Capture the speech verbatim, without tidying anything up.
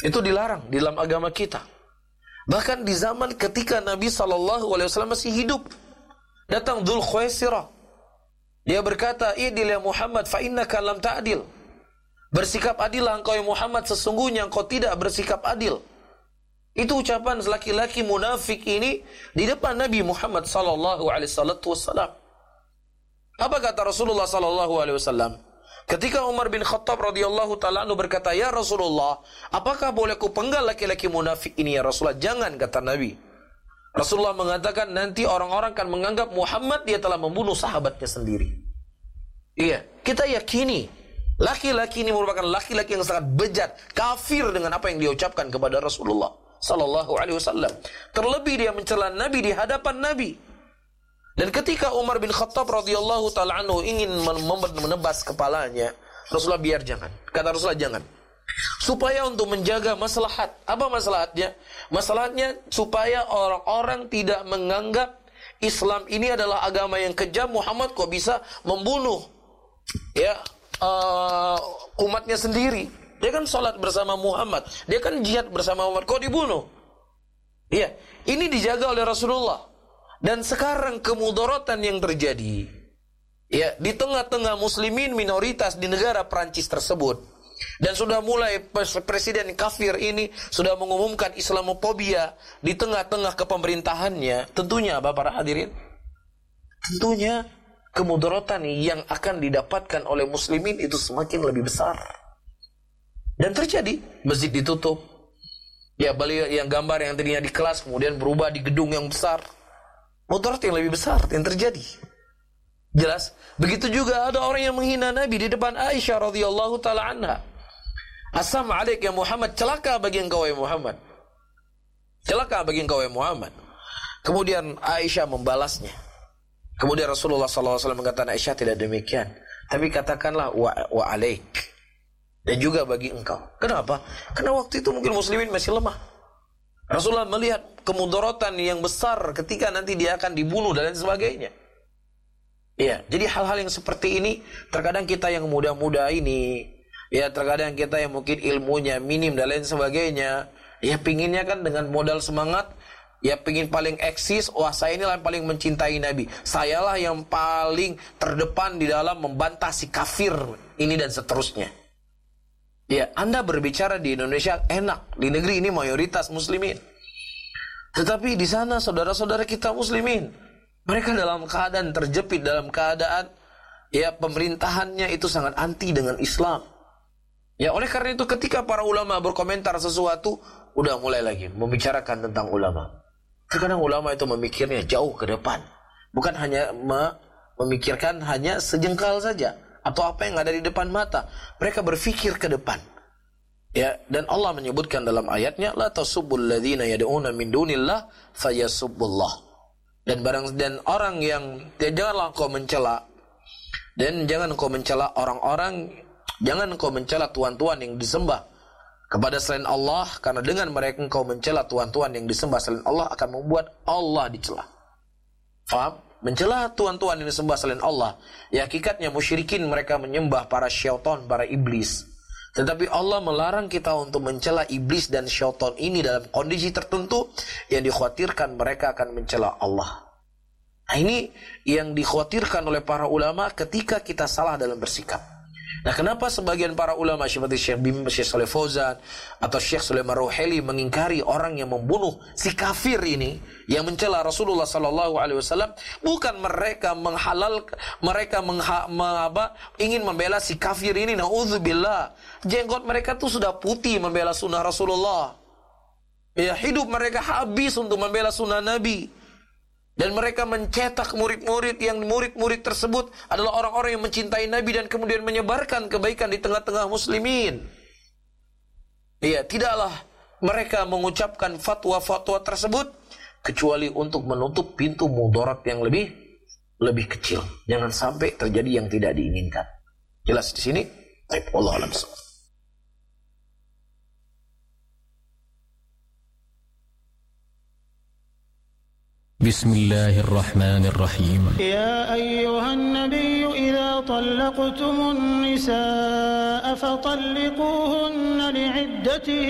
Itu dilarang di dalam agama kita. Bahkan di zaman ketika Nabi shallallahu alaihi wasallam masih hidup, datang Dzul Khuwaisirah. Dia berkata, "Idil ya Muhammad, fa innaka lam ta'dil." Bersikap adillah engkau ya Muhammad, sesungguhnya engkau tidak bersikap adil. Itu ucapan laki-laki munafik ini di depan Nabi Muhammad sallallahu alaihi wasallam. Apa kata Rasulullah sallallahu alaihi wasallam? Ketika Umar bin Khattab radhiyallahu taala anhu berkata, "Ya Rasulullah, apakah boleh ku penggal laki-laki munafik ini ya Rasulullah?" "Jangan," kata Nabi. Rasulullah mengatakan, nanti orang-orang akan menganggap Muhammad dia telah membunuh sahabatnya sendiri. Iya, kita yakini laki-laki ini merupakan laki-laki yang sangat bejat, kafir dengan apa yang dia ucapkan kepada Rasulullah sallallahu alaihi wasallam. Terlebih dia mencela Nabi di hadapan Nabi. Dan ketika Umar bin Khattab radhiyallahu taala anhu ingin menebas kepalanya, Rasulullah biar jangan. Kata Rasulullah jangan. Supaya untuk menjaga maslahat. Apa maslahatnya? Maslahatnya supaya orang-orang tidak menganggap Islam ini adalah agama yang kejam. Muhammad kok bisa membunuh ya uh, umatnya sendiri. Dia kan sholat bersama Muhammad, dia kan jihad bersama Muhammad, kok dibunuh? Iya, ini dijaga oleh Rasulullah. Dan sekarang kemudaratan yang terjadi ya di tengah-tengah muslimin minoritas di negara Perancis tersebut, dan sudah mulai presiden kafir ini sudah mengumumkan Islamofobia di tengah-tengah kepemerintahannya. Tentunya apa para hadirin? Tentunya kemudaratan yang akan didapatkan oleh muslimin itu semakin lebih besar. Dan terjadi, masjid ditutup. Ya, balik yang gambar yang tadinya di kelas kemudian berubah di gedung yang besar. Mudarat yang lebih besar yang terjadi. Jelas? Begitu juga ada orang yang menghina Nabi di depan Aisyah radhiyallahu taala anha. "Assam alaik ya Muhammad," celaka bagi engkau ya Muhammad. Celaka bagi engkau ya Muhammad. Kemudian Aisyah membalasnya. Kemudian Rasulullah sallallahu alaihi wasallam mengatakan, "Aisyah, tidak demikian. Tapi katakanlah wa, wa alaik. Dan juga bagi engkau." Kenapa? Karena waktu itu mungkin muslimin masih lemah. Rasulullah melihat kemudaratan yang besar ketika nanti dia akan dibunuh dan lain sebagainya. Iya, jadi hal-hal yang seperti ini terkadang kita yang muda-muda ini, ya terkadang kita yang mungkin ilmunya minim dan lain sebagainya, ya pinginnya kan dengan modal semangat, ya pingin paling eksis, wah saya inilah yang paling mencintai Nabi, sayalah yang paling terdepan di dalam membantah si kafir ini dan seterusnya. Ya, Anda berbicara di Indonesia enak, di negeri ini mayoritas muslimin. Tetapi di sana saudara-saudara kita muslimin, mereka dalam keadaan terjepit, dalam keadaan ya pemerintahannya itu sangat anti dengan Islam. Ya, oleh karena itu ketika para ulama berkomentar sesuatu, udah mulai lagi membicarakan tentang ulama. Terkadang ulama itu memikirnya jauh ke depan, bukan hanya me- memikirkan hanya sejengkal saja atau apa yang ada di depan mata. Mereka berfikir ke depan. Ya, dan Allah menyebutkan dalam ayatnya, la tasubbul ladzina yad'una min dunillah fayasubbullah. Dan barang dan orang yang ya, janganlah engkau mencela dan jangan engkau mencela orang-orang, jangan engkau mencela tuan-tuan yang disembah kepada selain Allah, karena dengan mereka engkau mencela tuan-tuan yang disembah selain Allah akan membuat Allah dicela. Faham? Mencela tuan-tuan yang disembah selain Allah, ya hakikatnya musyrikin mereka menyembah para syaitan, para iblis. Tetapi Allah melarang kita untuk mencela iblis dan syaitan ini dalam kondisi tertentu yang dikhawatirkan mereka akan mencela Allah. Nah, ini yang dikhawatirkan oleh para ulama ketika kita salah dalam bersikap. Nah, kenapa sebagian para ulama seperti Syekh Bim, Syekh Saleh Fauzan atau Syekh Sulaiman Ruhaili mengingkari orang yang membunuh si kafir ini yang mencela Rasulullah sallallahu alaihi wasallam, bukan mereka menghalal, mereka mengha, mengapa, ingin membela si kafir ini, naudzubillah. Jenggot mereka tuh sudah putih membela sunnah Rasulullah. Ya, hidup mereka habis untuk membela sunnah Nabi. Dan mereka mencetak murid-murid yang murid-murid tersebut adalah orang-orang yang mencintai Nabi dan kemudian menyebarkan kebaikan di tengah-tengah muslimin. Iya, tidaklah mereka mengucapkan fatwa-fatwa tersebut kecuali untuk menutup pintu mudarat yang lebih lebih kecil. Jangan sampai terjadi yang tidak diinginkan. Jelas di sini? Baik, wallahu a'lam. بسم الله الرحمن الرحيم يا أيها النبي إذا طلقتم النساء فطلقوهن لعدتهن